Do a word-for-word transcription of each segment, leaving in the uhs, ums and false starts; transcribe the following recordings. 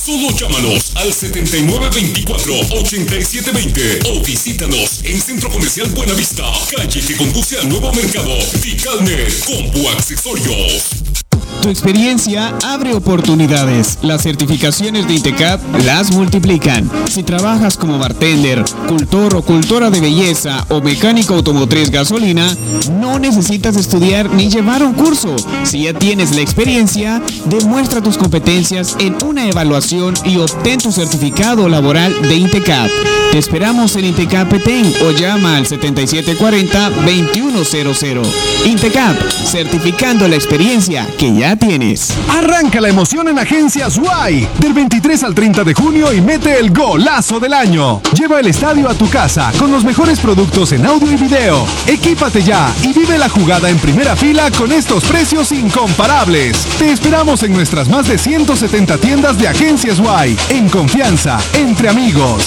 Solo llámanos al setenta y nueve veinticuatro, ochenta y siete veinte o visítanos en Centro Comercial Buenavista, calle que conduce al nuevo mercado Vicalnet Compu Accesorios. Tu experiencia abre oportunidades. Las certificaciones de INTECAP las multiplican. Si trabajas como bartender, cultor o cultora de belleza o mecánico automotriz gasolina, no necesitas estudiar ni llevar un curso. Si ya tienes la experiencia, demuestra tus competencias en una evaluación y obtén tu certificado laboral de INTECAP. Te esperamos en INTECAP Petén o llama al setenta y siete cuarenta, veintiuno cero cero. INTECAP, certificando la experiencia que ya tienes. Arranca la emoción en Agencias Y del veintitrés al treinta de junio y mete el golazo del año. Lleva el estadio a tu casa con los mejores productos en audio y video. Equípate ya y vive la jugada en primera fila con estos precios incomparables. Te esperamos en nuestras más de ciento setenta tiendas de Agencias Y. En confianza, entre amigos.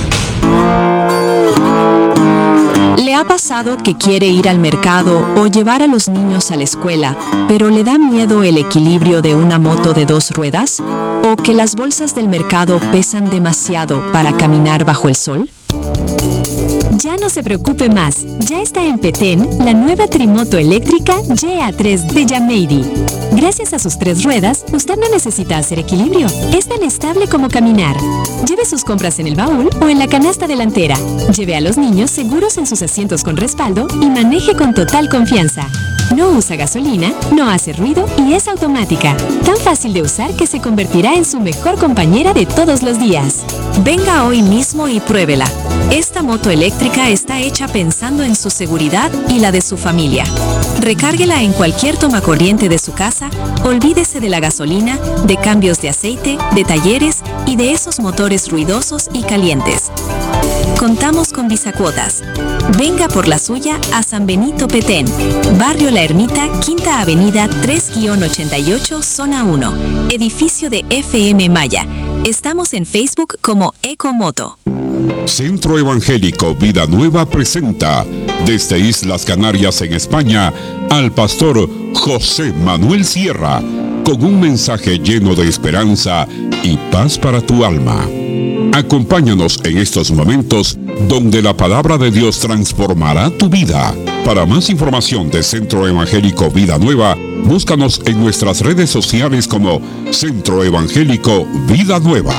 ¿Le ha pasado que quiere ir al mercado o llevar a los niños a la escuela, pero le da miedo el equilibrio de una moto de dos ruedas? ¿O que las bolsas del mercado pesan demasiado para caminar bajo el sol? Ya no se preocupe más, ya está en Petén la nueva trimoto eléctrica Y A tres de Yameiri. Gracias a sus tres ruedas, usted no necesita hacer equilibrio, es tan estable como caminar. Lleve sus compras en el baúl o en la canasta delantera. Lleve a los niños seguros en sus asientos con respaldo y maneje con total confianza. No usa gasolina, no hace ruido y es automática. Tan fácil de usar que se convertirá en su mejor compañera de todos los días. Venga hoy mismo y pruébela. Esta moto eléctrica está hecha pensando en su seguridad y la de su familia. Recárguela en cualquier tomacorriente de su casa, olvídese de la gasolina, de cambios de aceite, de talleres y de esos motores ruidosos y calientes. Contamos con Bisacuotas. Venga por la suya a San Benito Petén, Barrio La Ermita, Quinta Avenida tres ochenta y ocho, Zona uno, edificio de F M Maya. Estamos en Facebook como Ecomoto. Centro Evangélico Vida Nueva presenta desde Islas Canarias en España al pastor José Manuel Sierra con un mensaje lleno de esperanza y paz para tu alma. Acompáñanos en estos momentos donde la palabra de Dios transformará tu vida. Para más información de Centro Evangélico Vida Nueva, búscanos en nuestras redes sociales como Centro Evangélico Vida Nueva.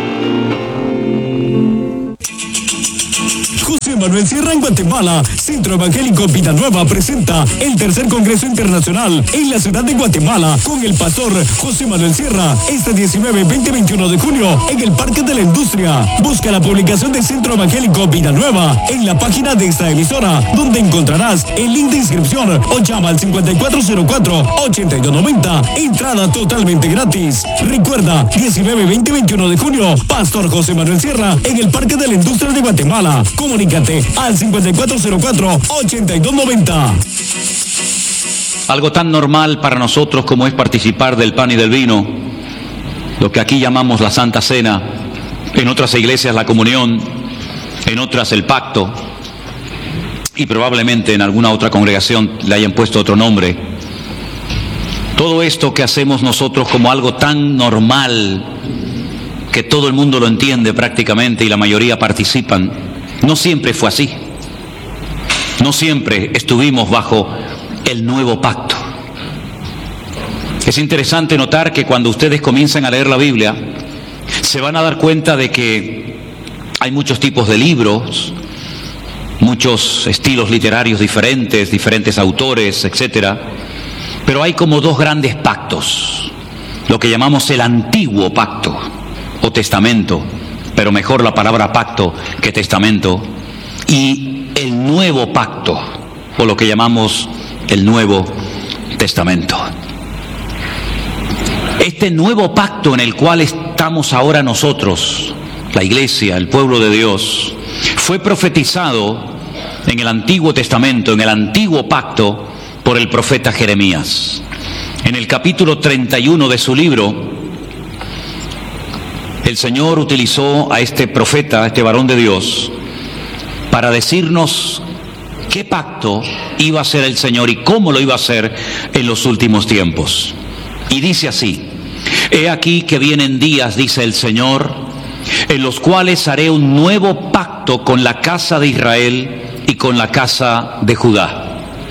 José Manuel Sierra en Guatemala. Centro Evangélico Vida Nueva presenta el tercer Congreso Internacional en la ciudad de Guatemala con el pastor José Manuel Sierra este diecinueve, veinte y veintiuno de junio en el Parque de la Industria. Busca la publicación de Centro Evangélico Vida Nueva en la página de esta emisora, donde encontrarás el link de inscripción o llama al cincuenta y cuatro cero cuatro, ochenta y dos noventa. Entrada totalmente gratis. Recuerda, diecinueve, veinte y veintiuno de junio, Pastor José Manuel Sierra en el Parque de la Industria de Guatemala. Comunícate al cincuenta y cuatro cero cuatro, ochenta y dos noventa. Algo tan normal para nosotros como es participar del pan y del vino, lo que aquí llamamos la Santa Cena, en otras iglesias la comunión, en otras el pacto, y probablemente en alguna otra congregación le hayan puesto otro nombre. Todo esto que hacemos nosotros como algo tan normal, que todo el mundo lo entiende prácticamente y la mayoría participan, no siempre fue así. No siempre estuvimos bajo el nuevo pacto. Es interesante notar que cuando ustedes comienzan a leer la Biblia, se van a dar cuenta de que hay muchos tipos de libros, muchos estilos literarios diferentes, diferentes autores, etcétera. Pero hay como dos grandes pactos, lo que llamamos el antiguo pacto o testamento, pero mejor la palabra pacto que testamento, y el nuevo pacto, o lo que llamamos el Nuevo Testamento. Este nuevo pacto en el cual estamos ahora nosotros, la iglesia, el pueblo de Dios, fue profetizado en el Antiguo Testamento, en el Antiguo Pacto, por el profeta Jeremías. En el capítulo treinta y uno de su libro, el Señor utilizó a este profeta, a este varón de Dios, para decirnos qué pacto iba a hacer el Señor y cómo lo iba a hacer en los últimos tiempos. Y dice así: He aquí que vienen días, dice el Señor, en los cuales haré un nuevo pacto con la casa de Israel y con la casa de Judá.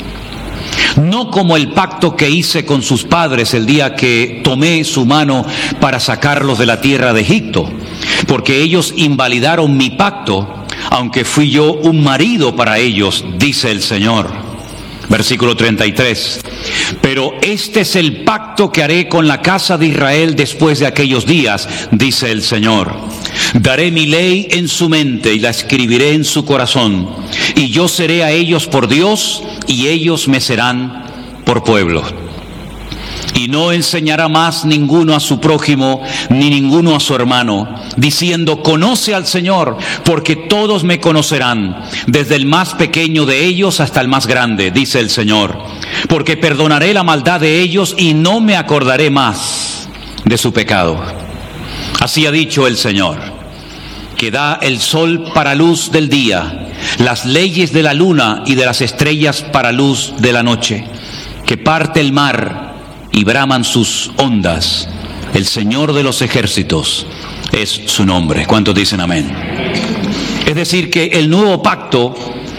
No como el pacto que hice con sus padres el día que tomé su mano para sacarlos de la tierra de Egipto, porque ellos invalidaron mi pacto, aunque fui yo un marido para ellos, dice el Señor. Versículo treinta y tres. Pero este es el pacto que haré con la casa de Israel después de aquellos días, dice el Señor. Daré mi ley en su mente y la escribiré en su corazón, y yo seré a ellos por Dios, y ellos me serán por pueblo. Y no enseñará más ninguno a su prójimo, ni ninguno a su hermano, diciendo, conoce al Señor, porque todos me conocerán, desde el más pequeño de ellos hasta el más grande, dice el Señor. Porque perdonaré la maldad de ellos y no me acordaré más de su pecado. Así ha dicho el Señor, que da el sol para luz del día, las leyes de la luna y de las estrellas para luz de la noche, que parte el mar y braman sus ondas. El Señor de los ejércitos es su nombre. ¿Cuántos dicen amén? Es decir, que el nuevo pacto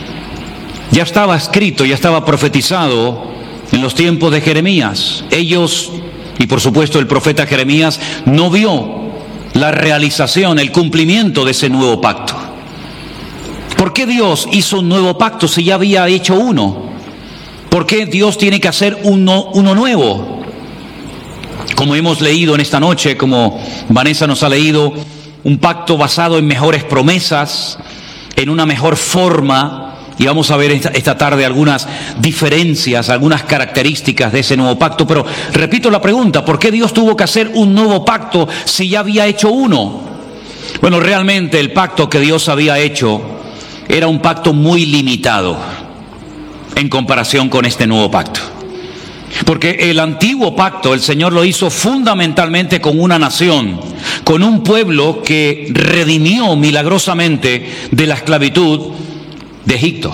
ya estaba escrito, ya estaba profetizado en los tiempos de Jeremías. Ellos, y por supuesto el profeta Jeremías, no vio la realización, el cumplimiento de ese nuevo pacto. ¿Por qué Dios hizo un nuevo pacto si ya había hecho uno? ¿Por qué Dios tiene que hacer uno, uno nuevo? Como hemos leído en esta noche, como Vanessa nos ha leído, un pacto basado en mejores promesas, en una mejor forma, y vamos a ver esta, esta tarde algunas diferencias, algunas características de ese nuevo pacto. Pero repito la pregunta, ¿por qué Dios tuvo que hacer un nuevo pacto si ya había hecho uno? Bueno, realmente el pacto que Dios había hecho era un pacto muy limitado en comparación con este nuevo pacto. Porque el antiguo pacto el Señor lo hizo fundamentalmente con una nación, con un pueblo que redimió milagrosamente de la esclavitud de Egipto.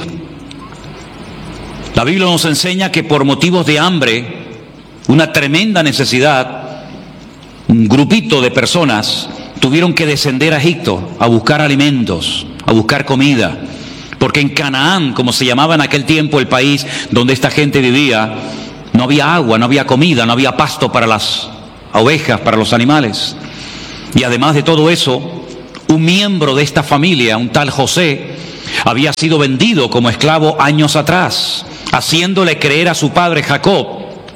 La Biblia nos enseña que por motivos de hambre, una tremenda necesidad, un grupito de personas tuvieron que descender a Egipto a buscar alimentos, a buscar comida. Porque en Canaán, como se llamaba en aquel tiempo el país donde esta gente vivía, no había agua, no había comida, no había pasto para las ovejas, para los animales. Y además de todo eso, un miembro de esta familia, un tal José, había sido vendido como esclavo años atrás, haciéndole creer a su padre Jacob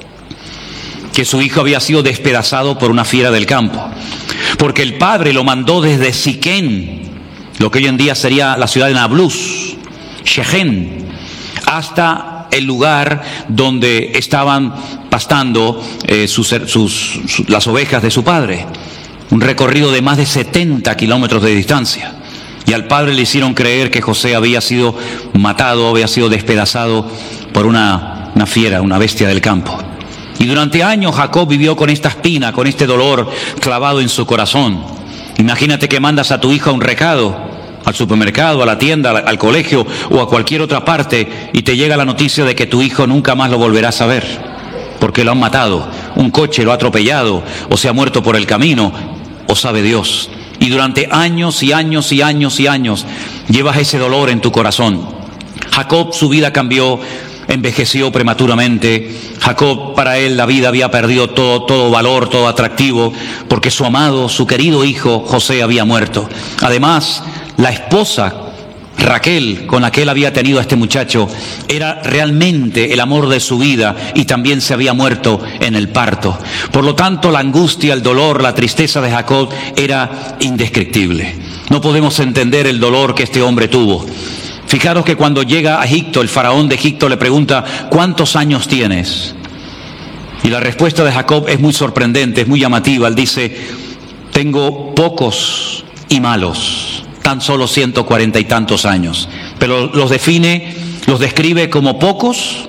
que su hijo había sido despedazado por una fiera del campo. Porque el padre lo mandó desde Siquén, lo que hoy en día sería la ciudad de Nablus, Shechem, hasta el lugar donde estaban pastando eh, sus, sus, sus, las ovejas de su padre. Un recorrido de más de setenta kilómetros de distancia. Y al padre le hicieron creer que José había sido matado, había sido despedazado por una, una fiera, una bestia del campo. Y durante años Jacob vivió con esta espina, con este dolor clavado en su corazón. Imagínate que mandas a tu hijo a un recado, al supermercado, a la tienda, al, al colegio o a cualquier otra parte, y te llega la noticia de que tu hijo nunca más lo volverás a ver, porque lo han matado, un coche lo ha atropellado, o se ha muerto por el camino, o sabe Dios. Y durante años y años y años y años llevas ese dolor en tu corazón. Jacob, su vida cambió, envejeció prematuramente. Jacob, para él la vida había perdido todo, todo valor, todo atractivo, porque su amado, su querido hijo José había muerto. Además, la esposa Raquel, con la que él había tenido a este muchacho, era realmente el amor de su vida y también se había muerto en el parto. Por lo tanto, la angustia, el dolor, la tristeza de Jacob era indescriptible. No podemos entender el dolor que este hombre tuvo. Fijaros que cuando llega a Egipto, el faraón de Egipto le pregunta, ¿cuántos años tienes? Y la respuesta de Jacob es muy sorprendente, es muy llamativa. Él dice, tengo pocos y malos. Tan solo ciento cuarenta y tantos años, pero los define, los describe como pocos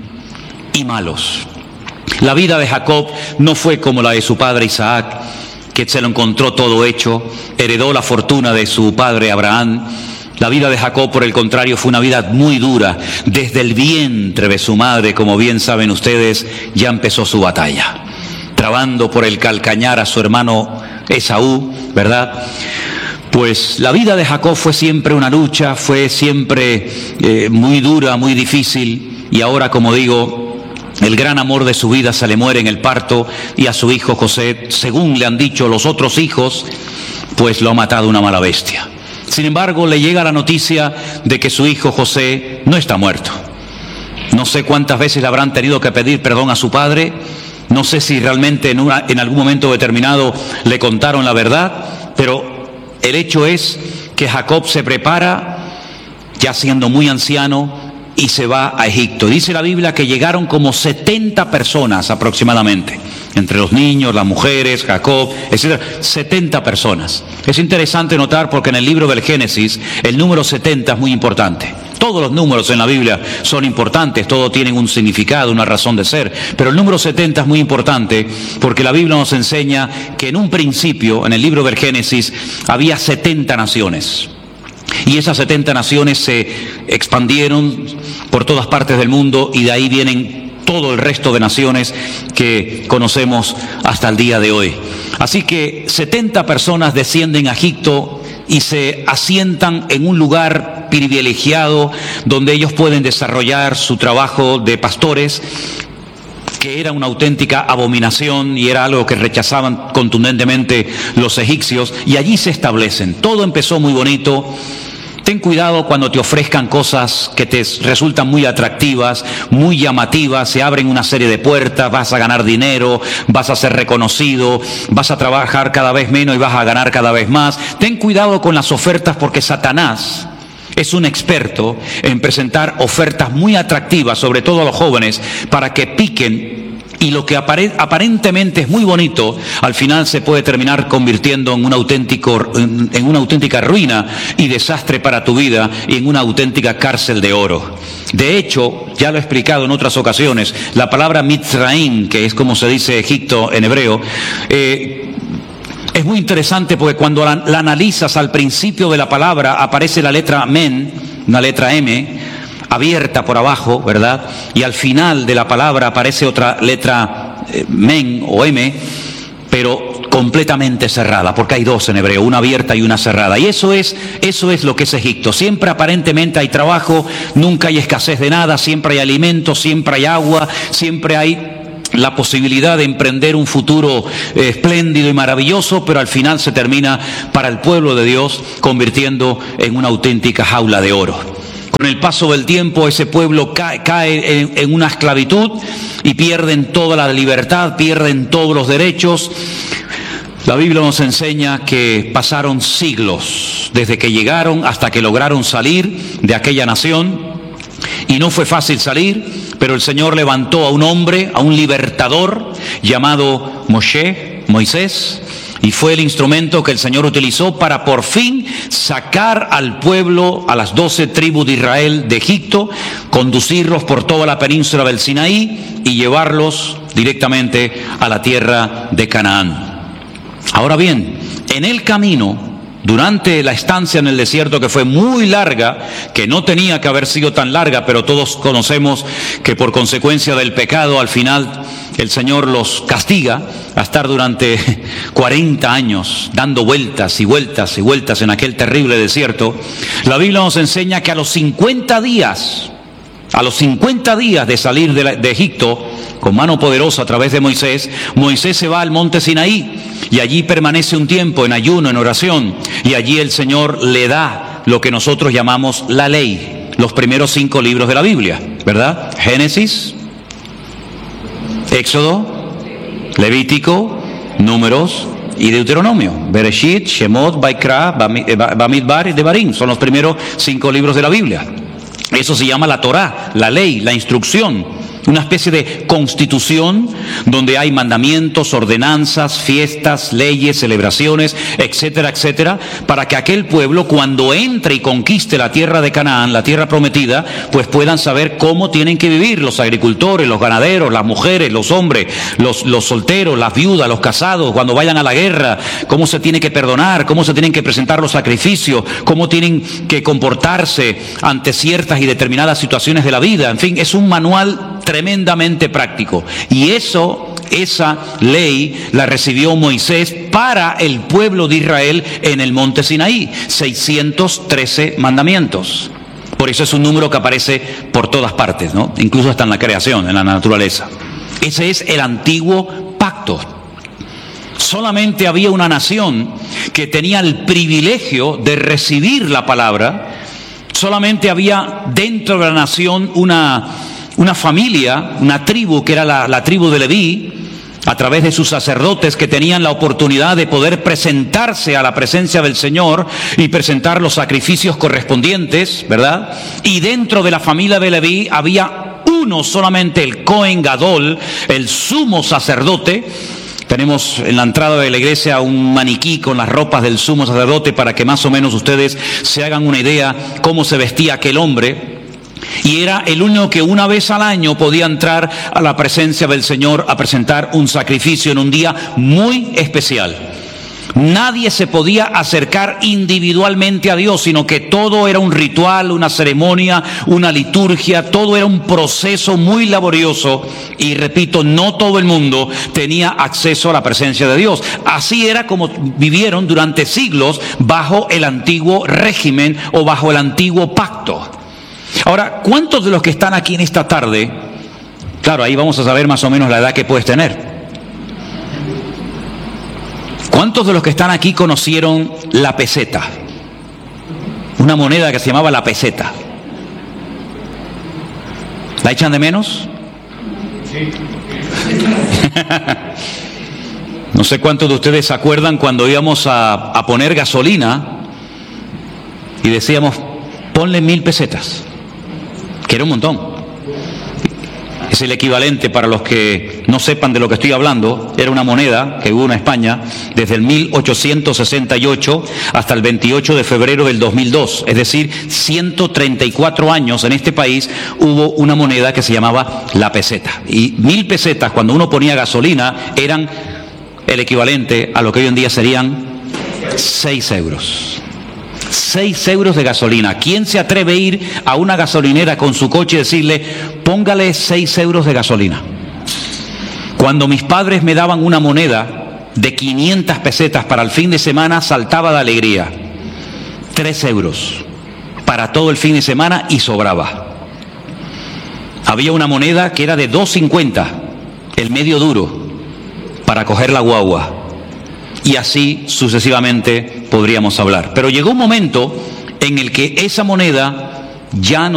y malos. La vida de Jacob no fue como la de su padre Isaac, que se lo encontró todo hecho, heredó la fortuna de su padre Abraham. La vida de Jacob, por el contrario, fue una vida muy dura. Desde el vientre de su madre, como bien saben ustedes, ya empezó su batalla. trabando por el calcañar a su hermano Esaú, ¿verdad? Pues la vida de Jacob fue siempre una lucha, fue siempre eh, muy dura, muy difícil, y ahora, como digo, el gran amor de su vida se le muere en el parto, y a su hijo José, según le han dicho los otros hijos, pues lo ha matado una mala bestia. Sin embargo, le llega la noticia de que su hijo José no está muerto. No sé cuántas veces le habrán tenido que pedir perdón a su padre, no sé si realmente en, una, en algún momento determinado le contaron la verdad, pero el hecho es que Jacob se prepara, ya siendo muy anciano, y se va a Egipto. Dice la Biblia que llegaron como setenta personas aproximadamente, entre los niños, las mujeres, Jacob, etcétera, setenta personas. Es interesante notar porque en el libro del Génesis el número setenta es muy importante. Todos los números en la Biblia son importantes, todos tienen un significado, una razón de ser, pero el número setenta es muy importante porque la Biblia nos enseña que en un principio, en el libro del Génesis, había setenta naciones. Y esas setenta naciones se expandieron por todas partes del mundo, y de ahí vienen todo el resto de naciones que conocemos hasta el día de hoy. Así que setenta personas descienden a Egipto y se asientan en un lugar privilegiado donde ellos pueden desarrollar su trabajo de pastores, que era una auténtica abominación y era algo que rechazaban contundentemente los egipcios, y allí se establecen. Todo empezó muy bonito. Ten cuidado cuando te ofrezcan cosas que te resultan muy atractivas, muy llamativas, se abren una serie de puertas, vas a ganar dinero, vas a ser reconocido, vas a trabajar cada vez menos y vas a ganar cada vez más. Ten cuidado con las ofertas porque Satanás es un experto en presentar ofertas muy atractivas, sobre todo a los jóvenes, para que piquen. Y lo que aparentemente es muy bonito, al final se puede terminar convirtiendo en un auténtico, en una auténtica ruina y desastre para tu vida, y en una auténtica cárcel de oro. De hecho, ya lo he explicado en otras ocasiones, la palabra Mitzraim, que es como se dice Egipto en hebreo, eh, es muy interesante porque cuando la, la analizas, al principio de la palabra aparece la letra Men, una letra M, abierta por abajo, ¿verdad? Y al final de la palabra aparece otra letra eh, Men o M, pero completamente cerrada, porque hay dos en hebreo, una abierta y una cerrada. Y eso es, eso es lo que es Egipto. Siempre aparentemente hay trabajo, nunca hay escasez de nada, siempre hay alimento, siempre hay agua, siempre hay la posibilidad de emprender un futuro eh, espléndido y maravilloso, pero al final se termina para el pueblo de Dios convirtiendo en una auténtica jaula de oro. Con el paso del tiempo ese pueblo cae, cae en, en una esclavitud y pierden toda la libertad, pierden todos los derechos. La Biblia nos enseña que pasaron siglos desde que llegaron hasta que lograron salir de aquella nación, y no fue fácil salir, pero el Señor levantó a un hombre, a un libertador llamado Moshe, Moisés, y fue el instrumento que el Señor utilizó para por fin sacar al pueblo, a las doce tribus de Israel, de Egipto, conducirlos por toda la península del Sinaí y llevarlos directamente a la tierra de Canaán. Ahora bien, en el camino, durante la estancia en el desierto, que fue muy larga, que no tenía que haber sido tan larga, pero todos conocemos que por consecuencia del pecado al final el Señor los castiga a estar durante cuarenta años dando vueltas y vueltas y vueltas en aquel terrible desierto. La Biblia nos enseña que a los cincuenta días, a los cincuenta días de salir de, la, de Egipto, con mano poderosa a través de Moisés, Moisés se va al monte Sinaí y allí permanece un tiempo en ayuno, en oración, y allí el Señor le da lo que nosotros llamamos la ley, los primeros cinco libros de la Biblia, ¿verdad? Génesis, Éxodo, Levítico, Números y Deuteronomio. Bereshit, Shemot, Baikra, Bamidbar y Devarim son los primeros cinco libros de la Biblia. Eso se llama la Torá, la ley, la instrucción. Una especie de constitución donde hay mandamientos, ordenanzas, fiestas, leyes, celebraciones, etcétera, etcétera, para que aquel pueblo, cuando entre y conquiste la tierra de Canaán, la tierra prometida, pues puedan saber cómo tienen que vivir los agricultores, los ganaderos, las mujeres, los hombres, los, los solteros, las viudas, los casados, cuando vayan a la guerra, cómo se tiene que perdonar, cómo se tienen que presentar los sacrificios, cómo tienen que comportarse ante ciertas y determinadas situaciones de la vida. En fin, es un manual tremendamente práctico, y eso esa ley la recibió Moisés para el pueblo de Israel en el monte Sinaí, seiscientos trece mandamientos. Por eso es un número que aparece por todas partes, ¿no? Incluso hasta en la creación, en la naturaleza. Ese es el antiguo pacto. Solamente había una nación que tenía el privilegio de recibir la palabra. Solamente había dentro de la nación una, una familia, una tribu, que era la, la tribu de Leví, a través de sus sacerdotes que tenían la oportunidad de poder presentarse a la presencia del Señor y presentar los sacrificios correspondientes, ¿verdad? Y dentro de la familia de Leví había uno solamente, el Cohen Gadol, el sumo sacerdote. Tenemos en la entrada de la iglesia un maniquí con las ropas del sumo sacerdote para que más o menos ustedes se hagan una idea cómo se vestía aquel hombre. Y era el único que una vez al año podía entrar a la presencia del Señor a presentar un sacrificio en un día muy especial. Nadie se podía acercar individualmente a Dios, sino que todo era un ritual, una ceremonia, una liturgia, todo era un proceso muy laborioso. Y repito, no todo el mundo tenía acceso a la presencia de Dios. Así era como vivieron durante siglos bajo el antiguo régimen o bajo el antiguo pacto. Ahora, ¿cuántos de los que están aquí en esta tarde, claro, ahí vamos a saber más o menos la edad que puedes tener, ¿cuántos de los que están aquí conocieron la peseta? Una moneda que se llamaba la peseta. ¿La echan de menos? Sí. No sé cuántos de ustedes se acuerdan cuando íbamos a, a poner gasolina y decíamos, ponle mil pesetas, que era un montón. Es el equivalente, para los que no sepan de lo que estoy hablando, era una moneda que hubo en España desde el mil ochocientos sesenta y ocho hasta el veintiocho de febrero del dos mil dos, es decir, ciento treinta y cuatro años en este país hubo una moneda que se llamaba la peseta. Y mil pesetas, cuando uno ponía gasolina, eran el equivalente a lo que hoy en día serían seis euros. Seis euros de gasolina. ¿Quién se atreve a ir a una gasolinera con su coche y decirle, póngale seis euros de gasolina? Cuando mis padres me daban una moneda de quinientas pesetas para el fin de semana, saltaba de alegría. Tres euros para todo el fin de semana y sobraba. Había una moneda que era de dos cincuenta, el medio duro, para coger la guagua. Y así sucesivamente podríamos hablar. Pero llegó un momento en el que esa moneda ya no